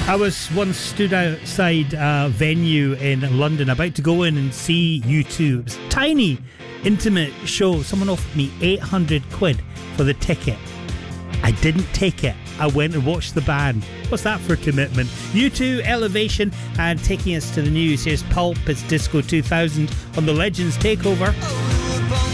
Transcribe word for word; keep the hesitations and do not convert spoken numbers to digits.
I was once stood outside a venue in London about to go in and see U two. It was a tiny, intimate show. Someone offered me eight hundred quid for the ticket. I didn't take it. I went and watched the band. What's that for commitment? U two, Elevation, and taking us to the news. Here's Pulp, it's Disco two thousand on the Legends Takeover.